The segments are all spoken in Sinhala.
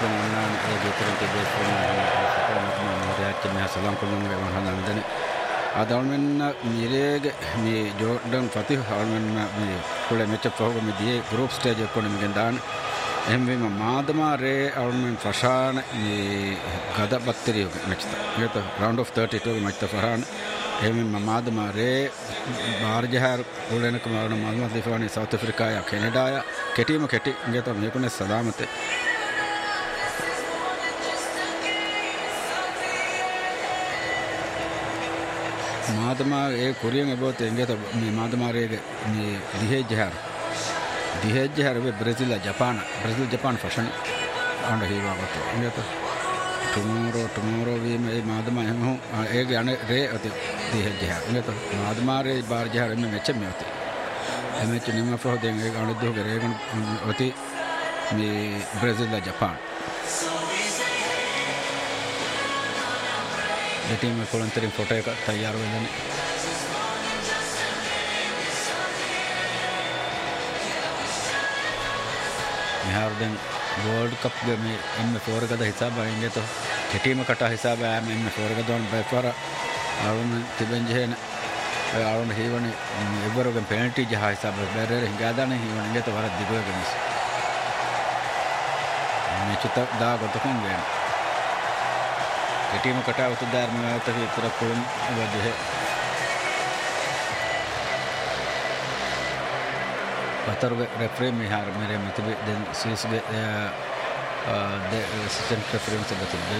ෆිල්ම් වුණා ඒ ගෙතරට දෙස්පොන රියාච්ච මෙහා සලම් කොළුන්ගේ වහනන්දනේ ආදල්මෙන් මිරේගේ මේ ජෝර්ඩන් ෆතිහ් හල්මෙන් මේ කුලේ මෙච්ච ප්‍රෝග්‍රෑම් මේ die group stage එකකොනේ මෙගෙන් දාන එහෙම මාදමා රේ අවුල්මෙන් ෆෂාන මේ ගද බත්තරිය මැච් එක round of 32 මැච් ෆරාන එහෙම මාදමා රේ බාර්ජහර් කුලේනක මාන මාදමා දෙෆානේ සවුත් අප්‍රිකා යා කැනඩා යා කෙටීම කෙටි ඉංගත මේකුනේ සලාමතේ මාදමා ඒ කොරියන් එබෝත ඉංගත මේ මාදමා රේ මේ දිහෙජ්ජහර वे Brazil Japan fashion and हीवा वतो इंगत tomorrow we में मादमा हम एक याने रे अति दिहेजहर इंगत मादमा रे बार जहर में मैच में होती मैच निमा फ्रो देंगे आंड दो रे अति में ब्राजील जापान द टीम में कोलंतरी फोटो का तैयार हो जाने මෙහාරෙන් වර්ල්ඩ් කප් ගේ M4 ගද හිසාබ ආන්නේ તો කෙටීම කට හිසාබ ආම M4 ගදන් බයිෆර ආරුන් තිබෙන්ජේන ආරුන් හේවනේ එවරගෙන් පෙනල්ටි ජහ හිසාබ බැරර හිඟාදානේ හේවනේ ඉඳත වර දිගුවගෙන මේ චිත දා ගොතකන් වේ කෙටීම කට උතු ධර්ම වාත විතර කුළුම් වදේ बतर रेफरी में हार मेरे मतलब देन सीस दे असिस्टेंट रेफरी से बता दे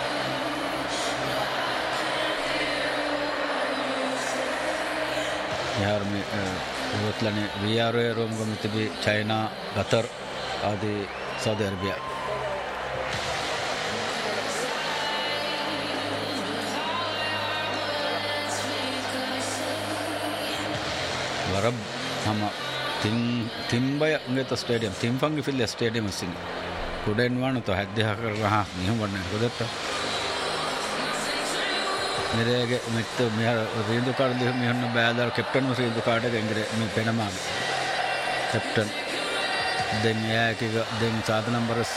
यार में वतलने वीआर रोम को मतलब चाइना कतर आदि सऊदी अरबिया वरब हम තිම්බය උගත ස්ටේඩියම් තිම්ෆංගි ෆිල්ල ස්ටේඩියම් සිං කුඩෙන් වණ તો හැද්දහ කර රහ නිහම වන්න ගොදත්ත මෙරේගේ මෙත්ත මෙහර රීඳු කාඩ දෙහ මෙහන්න බෑදල් කැප්ටන් රීඳු කාඩ ගෙංගරේ මේ පෙනමාන කැප්ටන් දෙන් යාකිග දෙන් සාද නම්බරස්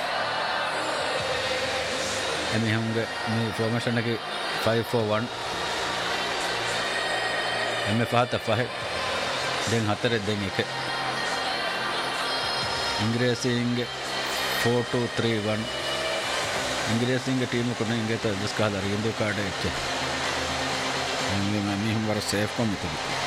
එමේ හුංගේ මේ ෆෝමේෂන් එකේ 541 එමේ පාත පහ den hatere den එක इंग्रेसिंग 4231 इंग्रेसिंग टीम को इंगे तो जिसका दरिंदो कार्ड है मैं हम वर सेफ को मित्र